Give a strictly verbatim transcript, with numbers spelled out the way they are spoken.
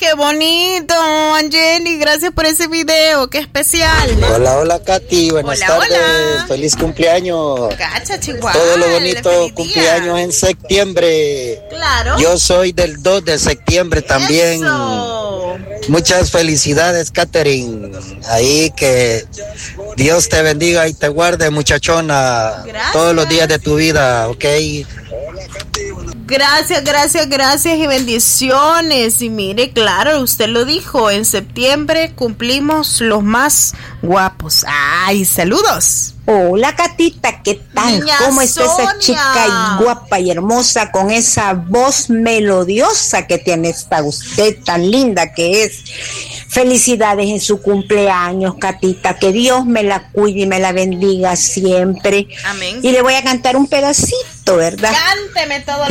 qué bonito, Angeli. Gracias por ese video, qué especial. Hola, hola, Katy. Buenas hola, tardes. Hola. Feliz cumpleaños. Cacha, Chihuahua. Todo lo bonito, cumpleaños en septiembre. Claro. Yo soy del dos de septiembre también. Eso. Muchas felicidades, Catherine. Ahí que Dios te bendiga y te guarde, muchachona. Gracias. Todos los días de tu vida, ¿ok? Gracias, gracias, gracias y bendiciones. Y mire, claro, usted lo dijo, en septiembre cumplimos los más guapos. ¡Ay, saludos! Hola, Catita, ¿qué tal? Niña ¿Cómo está Sonia? esa chica guapa y hermosa con esa voz melodiosa que tiene esta usted tan linda que es? Felicidades en su cumpleaños, Catita, que Dios me la cuide y me la bendiga siempre. Amén. Y le voy a cantar un pedacito, ¿verdad? Cánteme todo.